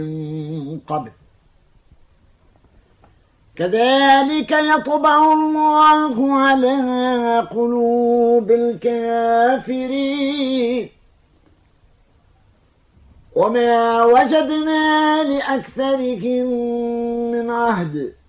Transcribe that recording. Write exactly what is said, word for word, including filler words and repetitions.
قبل كذلك يطبع الله على قلوب الكافرين وما وجدنا لأكثرهم من عهد